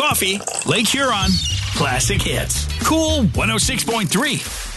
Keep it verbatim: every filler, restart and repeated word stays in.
coffee, Lake Huron, classic hits. Cool one oh six point three.